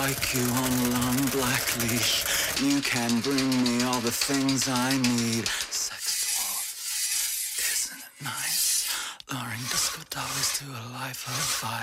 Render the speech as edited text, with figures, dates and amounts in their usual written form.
like you on a long black leash. You can bring me all the things I need. Sex dwarf, isn't it nice? Luring disco dollies to a life of fire.